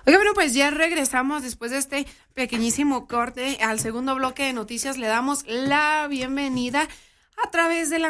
Oiga, bueno, pues ya regresamos después de este pequeñísimo corte al segundo bloque de noticias. Le damos la bienvenida a través de la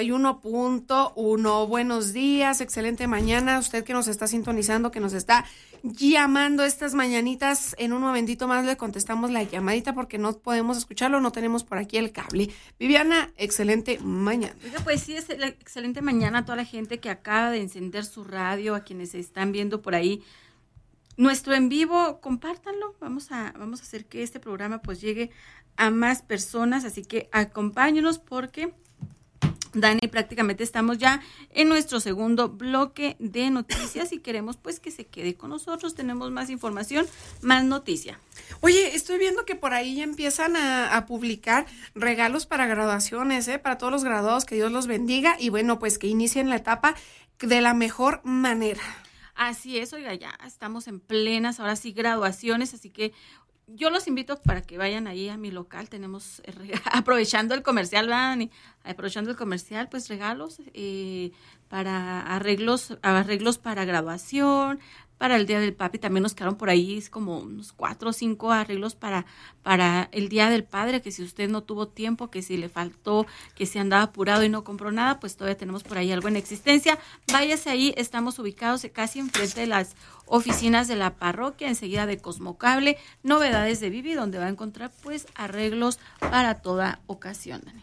91.1. Buenos días, excelente mañana. Usted que nos está sintonizando, que nos está llamando estas mañanitas, en un momentito más le contestamos la llamadita porque no podemos escucharlo, no tenemos por aquí el cable. Viviana, excelente mañana. Oiga, pues sí, es excelente mañana a toda la gente que acaba de encender su radio, a quienes están viendo por ahí nuestro en vivo, compártanlo. Vamos a hacer que este programa pues llegue a más personas, así que acompáñenos porque Dani, prácticamente estamos ya en nuestro segundo bloque de noticias y queremos pues que se quede con nosotros. Tenemos más información, más noticia. Oye, estoy viendo que por ahí ya empiezan a publicar regalos para graduaciones, para todos los graduados, que Dios los bendiga y bueno, pues que inicien la etapa de la mejor manera. Así es, oiga, ya estamos en plenas, ahora sí, graduaciones, así que yo los invito para que vayan ahí a mi local. Tenemos, aprovechando el comercial, Dani, aprovechando el comercial, pues regalos para arreglos para graduación, para el Día del Papi. También nos quedaron por ahí como unos 4 o 5 arreglos para el Día del Padre, que si usted no tuvo tiempo, que si le faltó, que si andaba apurado y no compró nada, pues todavía tenemos por ahí algo en existencia. Váyase ahí, estamos ubicados casi enfrente de las oficinas de la parroquia, enseguida de Cosmocable, Novedades de Vivi, donde va a encontrar pues arreglos para toda ocasión, Dani.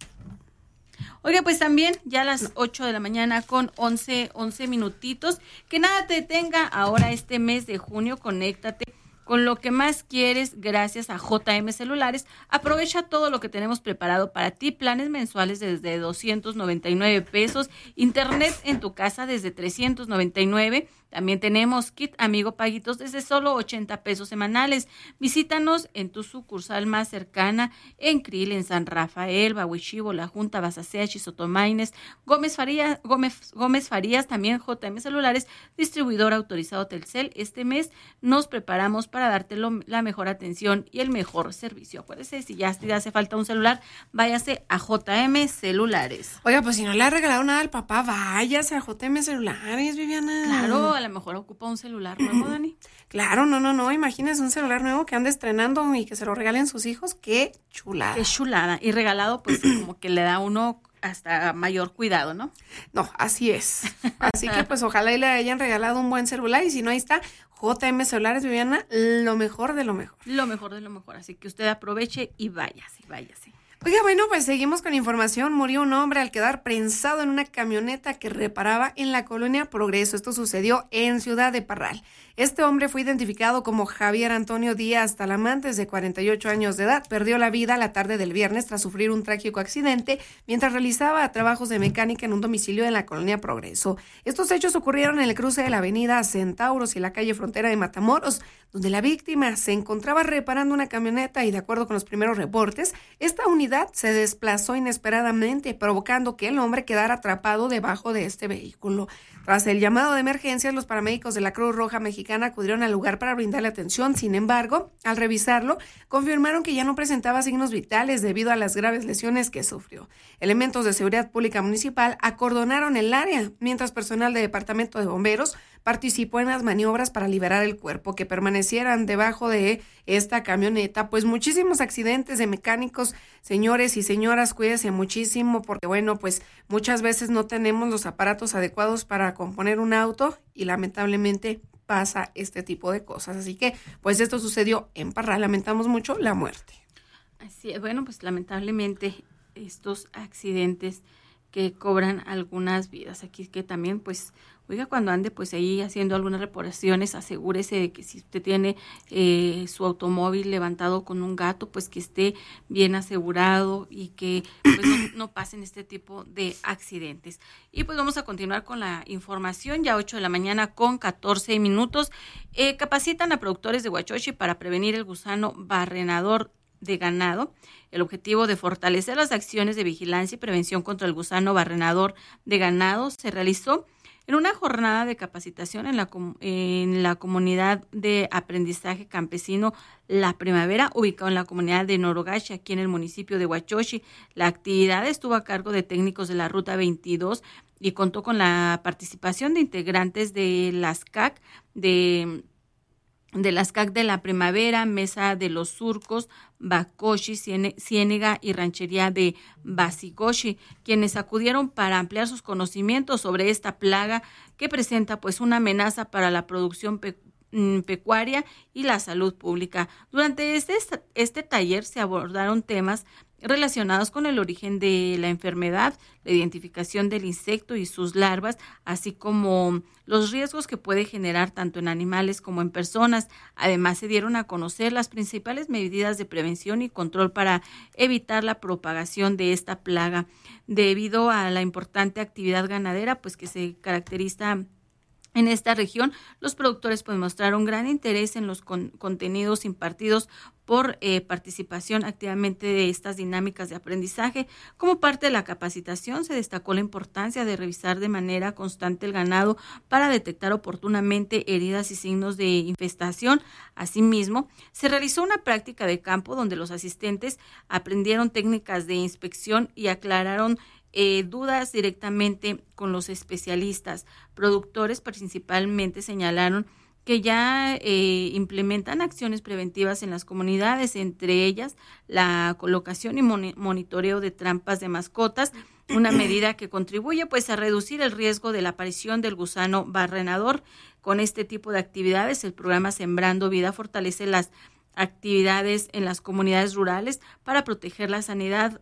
Oiga, pues también ya a las 8 de la mañana con 11 minutitos. Que nada te detenga ahora este mes de junio. Conéctate con lo que más quieres gracias a JM Celulares. Aprovecha todo lo que tenemos preparado para ti. Planes mensuales desde 299 pesos. Internet en tu casa desde 399. También tenemos kit Amigo Paguitos desde solo 80 pesos semanales. Visítanos en tu sucursal más cercana en Krill, en San Rafael, Bahuichivo, La Junta, Basaseachi, Sotomaines, Gómez Farías, también JM Celulares, distribuidor autorizado Telcel. Este mes nos preparamos para darte la mejor atención y el mejor servicio. Acuérdese, si ya te hace falta un celular, váyase a JM Celulares. Oiga, pues si no le ha regalado nada al papá, váyase a JM Celulares, Viviana. Claro, a lo mejor ocupa un celular nuevo, Dani. Claro, no, imagínese un celular nuevo que ande estrenando y que se lo regalen sus hijos, qué chulada. Qué chulada, y regalado pues como que le da a uno hasta mayor cuidado, ¿no? No, así es. Así que pues ojalá y le hayan regalado un buen celular y si no, ahí está JM Celulares, Viviana, lo mejor de lo mejor. Lo mejor de lo mejor, así que usted aproveche y váyase. Oiga, bueno, pues seguimos con información. Murió un hombre al quedar prensado en una camioneta que reparaba en la colonia Progreso. Esto sucedió en Ciudad de Parral. Este hombre fue identificado como Javier Antonio Díaz Talamantes, de 48 años de edad. Perdió la vida la tarde del viernes tras sufrir un trágico accidente mientras realizaba trabajos de mecánica en un domicilio en la colonia Progreso. Estos hechos ocurrieron en el cruce de la avenida Centauros y la calle Frontera de Matamoros, donde la víctima se encontraba reparando una camioneta y, de acuerdo con los primeros reportes, esta unidad se desplazó inesperadamente, provocando que el hombre quedara atrapado debajo de este vehículo. Tras el llamado de emergencias, los paramédicos de la Cruz Roja Mexicana acudieron al lugar para brindarle atención. Sin embargo, al revisarlo, confirmaron que ya no presentaba signos vitales debido a las graves lesiones que sufrió. Elementos de seguridad pública municipal acordonaron el área, mientras personal del Departamento de Bomberos participó en las maniobras para liberar el cuerpo, que permanecieran debajo de esta camioneta. Pues muchísimos accidentes de mecánicos, señores y señoras, cuídense muchísimo porque bueno, pues muchas veces no tenemos los aparatos adecuados para componer un auto y lamentablemente pasa este tipo de cosas. Así que pues esto sucedió en Parral, lamentamos mucho la muerte. Así es, bueno, pues lamentablemente estos accidentes que cobran algunas vidas. Aquí que también pues oiga, cuando ande pues ahí haciendo algunas reparaciones, asegúrese de que si usted tiene su automóvil levantado con un gato, pues que esté bien asegurado y que pues no pasen este tipo de accidentes. Y pues vamos a continuar con la información, ya 8 de la mañana con 14 minutos. Capacitan a productores de huachochi para prevenir el gusano barrenador de ganado. El objetivo de fortalecer las acciones de vigilancia y prevención contra el gusano barrenador de ganado se realizó en una jornada de capacitación en la comunidad de aprendizaje campesino La Primavera, ubicado en la comunidad de Norogachi, aquí en el municipio de Huachochi. La actividad estuvo a cargo de técnicos de la Ruta 22 y contó con la participación de integrantes de las CAC, de de las CAC de la Primavera, Mesa de los Surcos, Bacoshi, Ciénega y Ranchería de Basigoshi, quienes acudieron para ampliar sus conocimientos sobre esta plaga que presenta pues una amenaza para la producción pecuaria y la salud pública. Durante este taller se abordaron temas relacionados con el origen de la enfermedad, la identificación del insecto y sus larvas, así como los riesgos que puede generar tanto en animales como en personas. Además, se dieron a conocer las principales medidas de prevención y control para evitar la propagación de esta plaga. Debido a la importante actividad ganadera, pues que se caracteriza en esta región, los productores pues mostraron gran interés en los contenidos impartidos por participación activamente de estas dinámicas de aprendizaje. Como parte de la capacitación se destacó la importancia de revisar de manera constante el ganado para detectar oportunamente heridas y signos de infestación. Asimismo, se realizó una práctica de campo donde los asistentes aprendieron técnicas de inspección y aclararon dudas directamente con los especialistas. Productores principalmente señalaron que ya implementan acciones preventivas en las comunidades, entre ellas la colocación y monitoreo de trampas de mascotas, una medida que contribuye pues a reducir el riesgo de la aparición del gusano barrenador. Con este tipo de actividades, el programa Sembrando Vida fortalece las actividades en las comunidades rurales para proteger la sanidad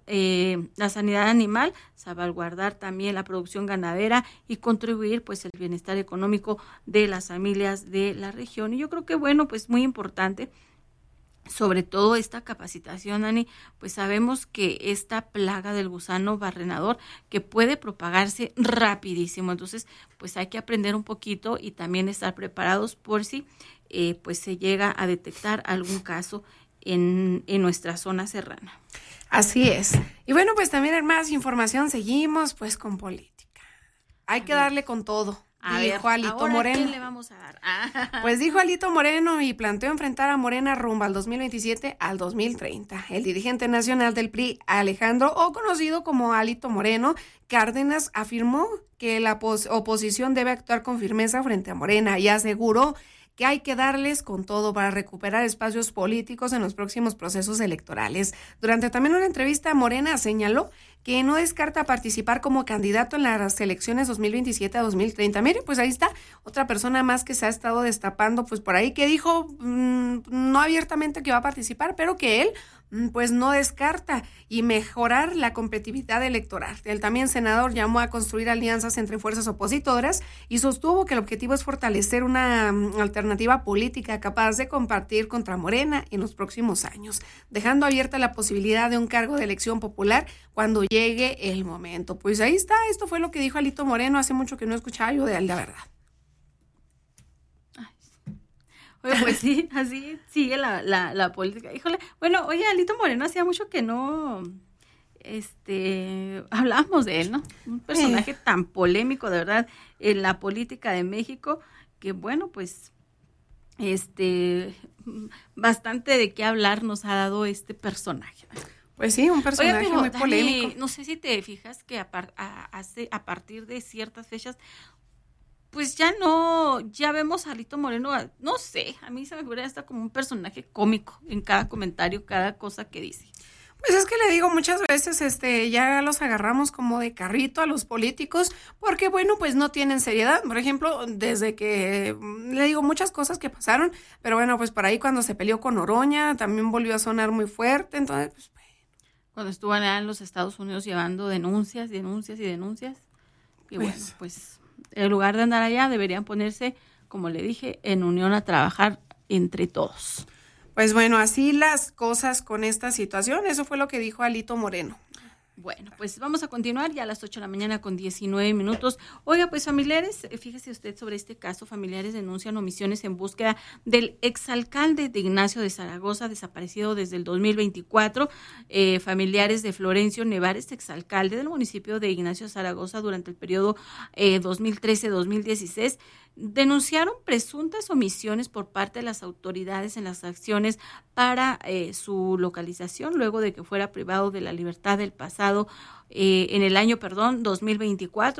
animal, salvaguardar también la producción ganadera y contribuir pues el bienestar económico de las familias de la región. Y yo creo que bueno, pues muy importante, sobre todo esta capacitación, Ani, pues sabemos que esta plaga del gusano barrenador que puede propagarse rapidísimo, entonces pues hay que aprender un poquito y también estar preparados por si pues se llega a detectar algún caso en nuestra zona serrana. Así es. Y bueno, pues también en más información seguimos pues con política. Hay que darle con todo. Dijo Alito Moreno. ¿Quién le vamos a dar? Pues dijo Alito Moreno y planteó enfrentar a Morena rumbo al 2027 al 2030. El dirigente nacional del PRI, Alejandro, o conocido como Alito Moreno Cárdenas, afirmó que la oposición debe actuar con firmeza frente a Morena y aseguró que hay que darles con todo para recuperar espacios políticos en los próximos procesos electorales. Durante también una entrevista, Morena señaló que no descarta participar como candidato en las elecciones 2027 a 2030. Mire, pues ahí está otra persona más que se ha estado destapando, pues por ahí que dijo no abiertamente que va a participar, pero que él pues no descarta y mejorar la competitividad electoral. El también senador llamó a construir alianzas entre fuerzas opositoras y sostuvo que el objetivo es fortalecer una alternativa política capaz de compartir contra Morena en los próximos años, dejando abierta la posibilidad de un cargo de elección popular cuando llegue el momento. Pues ahí está, esto fue lo que dijo Alito Moreno, hace mucho que no escuchaba yo de él, la verdad. Oye, pues sí, así sigue la política. Híjole, bueno, oye, Alito Moreno hacía mucho que no hablábamos de él, ¿no? Un personaje tan polémico, de verdad, en la política de México, que bueno, pues bastante de qué hablar nos ha dado este personaje. Pues sí, un personaje muy polémico. Dani, no sé si te fijas que a partir de ciertas fechas, pues ya vemos a Alito Moreno, no sé, a mí se me ocurre hasta como un personaje cómico en cada comentario, cada cosa que dice. Pues es que le digo, muchas veces ya los agarramos como de carrito a los políticos, porque bueno, pues no tienen seriedad. Por ejemplo, desde que, le digo, muchas cosas que pasaron, pero bueno, pues por ahí cuando se peleó con Oroña, también volvió a sonar muy fuerte, entonces, pues bueno. Cuando estuvo allá en los Estados Unidos llevando denuncias, y bueno, pues en lugar de andar allá, deberían ponerse, como le dije, en unión a trabajar entre todos. Pues bueno, así las cosas con esta situación. Eso fue lo que dijo Alito Moreno. Bueno, pues vamos a continuar ya a las 8 de la mañana con 19 minutos. Oiga, pues familiares, fíjese usted sobre este caso, familiares denuncian omisiones en búsqueda del exalcalde de Ignacio de Zaragoza, desaparecido desde el 2024. Familiares de Florencio Nevares, exalcalde del municipio de Ignacio de Zaragoza durante el periodo 2013-2016, denunciaron presuntas omisiones por parte de las autoridades en las acciones para su localización, luego de que fuera privado de la libertad en el año 2024.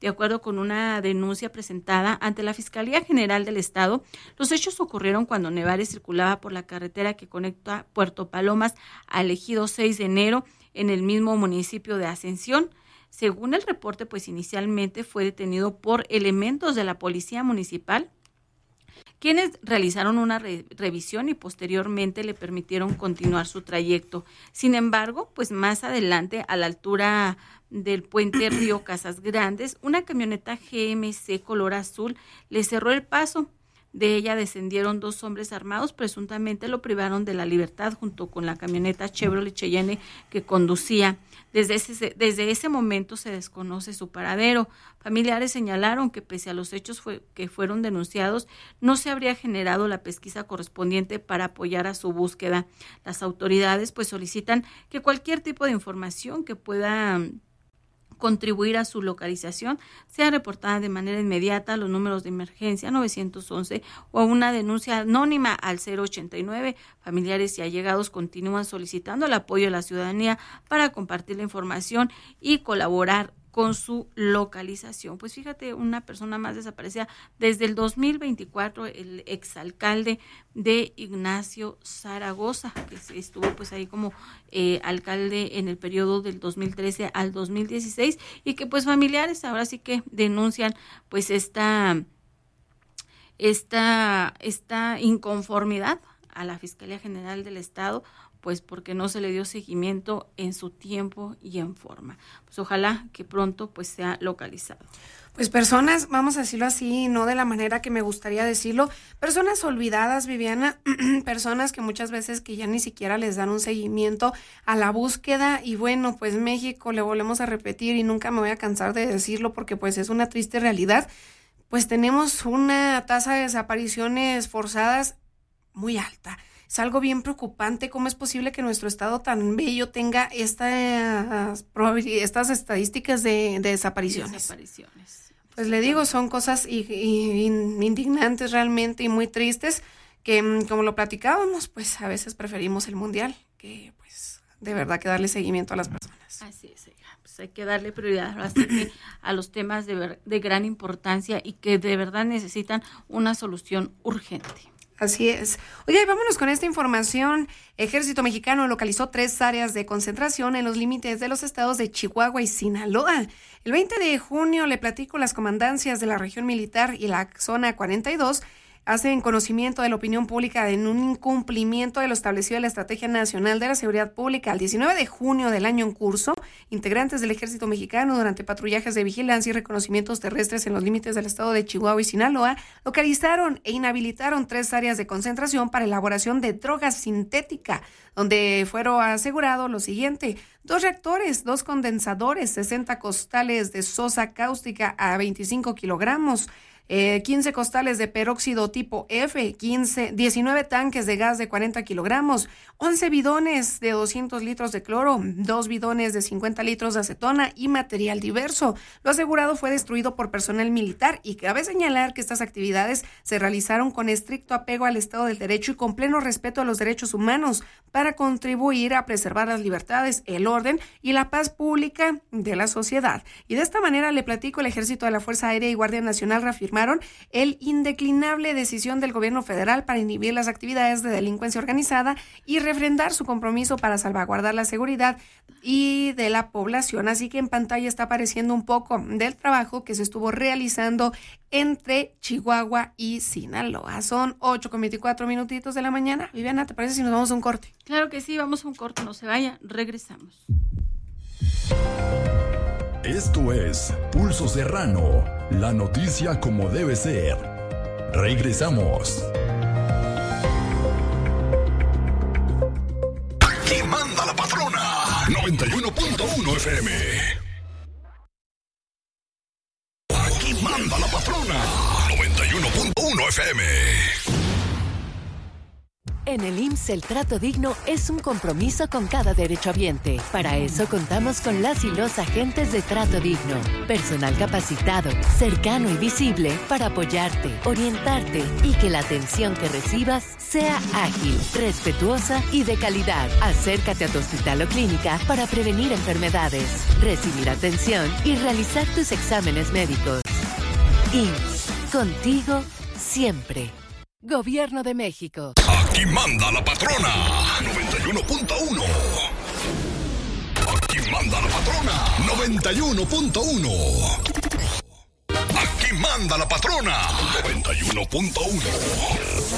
De acuerdo con una denuncia presentada ante la Fiscalía General del Estado, los hechos ocurrieron cuando Nevares circulaba por la carretera que conecta Puerto Palomas al Ejido 6 de enero en el mismo municipio de Ascensión. Según el reporte, pues inicialmente fue detenido por elementos de la Policía Municipal, quienes realizaron una revisión y posteriormente le permitieron continuar su trayecto. Sin embargo, pues más adelante, a la altura del puente Río Casas Grandes, una camioneta GMC color azul le cerró el paso. De ella descendieron 2 hombres armados, presuntamente lo privaron de la libertad junto con la camioneta Chevrolet Cheyenne que conducía. Desde ese momento se desconoce su paradero. Familiares señalaron que pese a los hechos que fueron denunciados, no se habría generado la pesquisa correspondiente para apoyar a su búsqueda. Las autoridades pues solicitan que cualquier tipo de información que pueda contribuir a su localización sea reportada de manera inmediata a los números de emergencia 911 o a una denuncia anónima al 089. Familiares y allegados continúan solicitando el apoyo de la ciudadanía para compartir la información y colaborar con su localización. Pues fíjate, una persona más desaparecida desde el 2024, el exalcalde de Ignacio Zaragoza, que estuvo pues ahí como alcalde en el periodo del 2013 al 2016 y que pues familiares ahora sí que denuncian pues esta inconformidad a la Fiscalía General del Estado, pues porque no se le dio seguimiento en su tiempo y en forma. Pues ojalá que pronto pues sea localizado. Pues personas, vamos a decirlo así, no de la manera que me gustaría decirlo, personas olvidadas, Viviana, personas que muchas veces que ya ni siquiera les dan un seguimiento a la búsqueda. Y bueno, pues México, le volvemos a repetir y nunca me voy a cansar de decirlo porque pues es una triste realidad, pues tenemos una tasa de desapariciones forzadas muy alta. Es algo bien preocupante. ¿Cómo es posible que nuestro estado tan bello tenga estas estadísticas de desapariciones? Pues le digo, son cosas indignantes realmente y muy tristes que, como lo platicábamos, pues a veces preferimos el mundial que pues de verdad que darle seguimiento a las personas. Así es, pues hay que darle prioridad a los temas de gran importancia y que de verdad necesitan una solución urgente. Así es. Oye, vámonos con esta información. Ejército Mexicano localizó 3 áreas de concentración en los límites de los estados de Chihuahua y Sinaloa. El 20 de junio, le platico, las comandancias de la región militar y la zona 42 hacen conocimiento de la opinión pública en un incumplimiento de lo establecido en la Estrategia Nacional de la Seguridad Pública. El 19 de junio del año en curso, integrantes del Ejército Mexicano, durante patrullajes de vigilancia y reconocimientos terrestres en los límites del estado de Chihuahua y Sinaloa, localizaron e inhabilitaron 3 áreas de concentración para elaboración de droga sintética, donde fueron asegurados lo siguiente: 2 reactores, 2 condensadores, 60 costales de sosa cáustica a 25 kilogramos, 15 costales de peróxido tipo F, 19 tanques de gas de 40 kilogramos, 11 bidones de 200 litros de cloro, 2 bidones de 50 litros de acetona y material diverso. Lo asegurado fue destruido por personal militar y cabe señalar que estas actividades se realizaron con estricto apego al Estado del Derecho y con pleno respeto a los derechos humanos para contribuir a preservar las libertades, el orden y la paz pública de la sociedad. Y de esta manera, le platico, el Ejército de la Fuerza Aérea y Guardia Nacional reafirmaron el indeclinable decisión del gobierno federal para inhibir las actividades de delincuencia organizada y refrendar su compromiso para salvaguardar la seguridad y de la población. Así que en pantalla está apareciendo un poco del trabajo que se estuvo realizando entre Chihuahua y Sinaloa. Son 8:24 minutitos de la mañana. Viviana, ¿te parece si nos vamos a un corte? Claro que sí, vamos a un corte, no se vaya, regresamos. Esto es Pulso Serrano, la noticia como debe ser. Regresamos. Aquí manda la patrona. 91.1 FM. Aquí manda la patrona. 91.1 FM. En el IMSS el trato digno es un compromiso con cada derechohabiente. Para eso contamos con las y los agentes de trato digno. Personal capacitado, cercano y visible para apoyarte, orientarte y que la atención que recibas sea ágil, respetuosa y de calidad. Acércate a tu hospital o clínica para prevenir enfermedades, recibir atención y realizar tus exámenes médicos. IMSS, contigo siempre. Gobierno de México. Aquí manda la patrona. 91.1. Aquí manda la patrona. 91.1. Aquí manda la patrona. 91.1.